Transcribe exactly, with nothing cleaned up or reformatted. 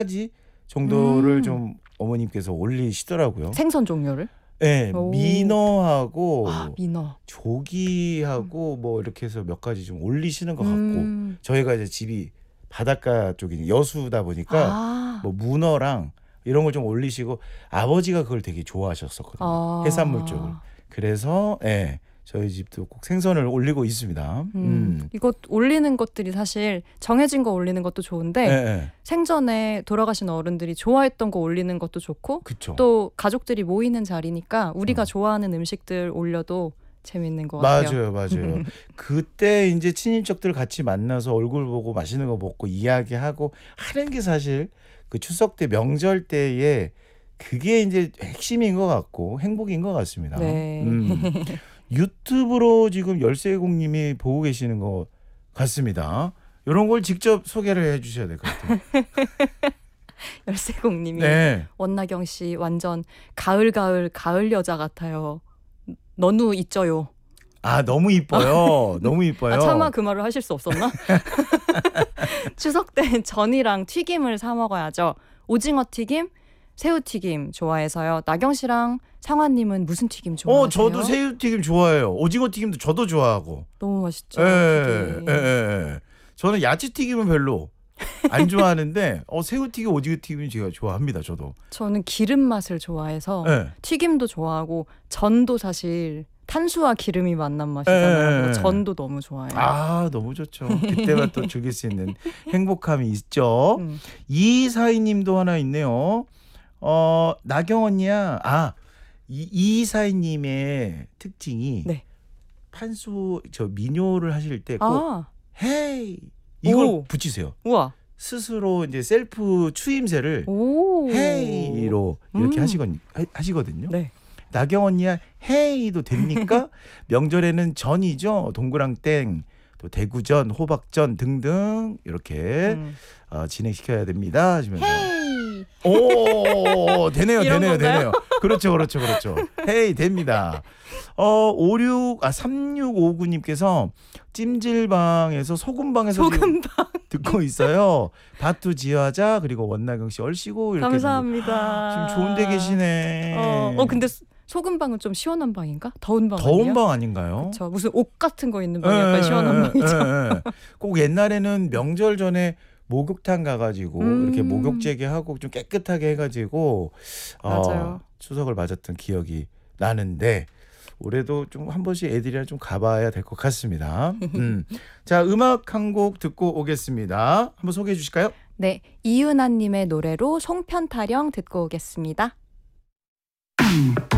가지 정도를 음. 좀 어머님께서 올리시더라고요. 생선 종류를? 네, 오. 민어하고 아, 민어. 조기하고 뭐 이렇게 해서 몇 가지 좀 올리시는 것 같고 음. 저희가 이제 집이 바닷가 쪽이 여수다 보니까 아. 뭐 문어랑 이런 걸 좀 올리시고 아버지가 그걸 되게 좋아하셨었거든요. 아. 해산물 쪽을. 그래서 예, 저희 집도 꼭 생선을 올리고 있습니다. 음. 음. 이것 올리는 것들이 사실 정해진 거 올리는 것도 좋은데 예, 예. 생전에 돌아가신 어른들이 좋아했던 거 올리는 것도 좋고 그쵸. 또 가족들이 모이는 자리니까 우리가 음. 좋아하는 음식들 올려도 재밌는 것 같아요. 맞아요, 맞아요. 그때 이제 친인척들 같이 만나서 얼굴 보고 맛있는 거 먹고 이야기하고 하는 게 사실 그 추석 때 명절 때에 그게 이제 핵심인 것 같고 행복인 것 같습니다. 네. 음. 유튜브로 지금 열세공님이 보고 계시는 것 같습니다. 이런 걸 직접 소개를 해주셔야 될 것 같아요. 열세공님이 네. 원나경 씨 완전 가을 가을 가을 여자 같아요. 너무 있죠요. 아 너무 이뻐요. 너무 이뻐요. 아, 차마 그 말을 하실 수 없었나? 추석 때 전이랑 튀김을 사 먹어야죠. 오징어 튀김, 새우 튀김 좋아해서요. 나경 씨랑 상화님은 무슨 튀김 좋아하세요? 어, 저도 새우튀김 좋아해요. 오징어 튀김도 저도 좋아하고. 너무 맛있죠. 예, 튀김. 예, 예. 저는 야채튀김은 별로 안 좋아하는데 어, 새우튀김, 오징어튀김은 제가 좋아합니다. 저도. 저는 기름 맛을 좋아해서 예. 튀김도 좋아하고 전도 사실 탄수와 기름이 만난 맛이잖아요. 예, 예, 예. 전도 너무 좋아해요. 아 너무 좋죠. 그때만 또 즐길 수 있는 행복함이 있죠. 음. 이사이님도 하나 있네요. 어 나경 언니야. 아 이, 이사이님의 특징이 네. 판수 저 민요를 하실 때 꼭 아, 헤이 이걸 오. 붙이세요. 우와. 스스로 이제 셀프 추임새를 오. 헤이로 이렇게 음. 하시건 하시거든요. 네. 나경 언니야 헤이도 됩니까? 명절에는 전이죠. 동그랑땡, 또 대구전, 호박전 등등 이렇게 음. 어, 진행시켜야 됩니다. 하시면서 헤이. 오 되네요, 이런 되네요, 건가요? 되네요. 그렇죠, 그렇죠, 그렇죠. 헤이 됩니다. 어 오육 아 삼육오구님께서 찜질방에서 소금방에서 지금 소금빵. 듣고 있어요. 다투 지하자 그리고 원나경 씨 얼씨고 이렇게 감사합니다. 지금 좋은데 계시네. 어, 어 근데 소금방은 좀 시원한 방인가? 더운 방 더운 아니에요? 방 아닌가요? 저 무슨 옷 같은 거 있는 방이 약간 예, 시원한 예, 방이죠. 예, 예. 꼭 옛날에는 명절 전에 목욕탕 가가지고 음. 이렇게 목욕제게 하고 좀 깨끗하게 해가지고 어, 맞아요. 추석을 맞았던 기억이 나는데 올해도 좀 한 번씩 애들이랑 좀 가봐야 될 것 같습니다. 음. 자 음악 한 곡 듣고 오겠습니다. 한번 소개해 주실까요? 네, 이윤아님의 노래로 송편타령 듣고 오겠습니다.